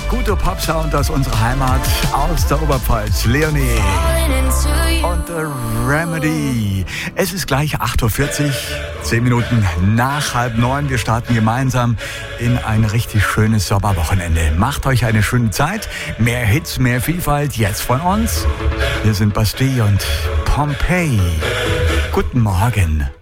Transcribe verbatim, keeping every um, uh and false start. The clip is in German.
Guter Pop-Sound aus unserer Heimat, aus der Oberpfalz. Leonie und The Remedy. Es ist gleich acht Uhr vierzig, zehn Minuten nach halb neun. Wir starten gemeinsam in ein richtig schönes Sommerwochenende. Macht euch eine schöne Zeit. Mehr Hits, mehr Vielfalt jetzt von uns. Wir sind Bastille und Pompeii. Guten Morgen.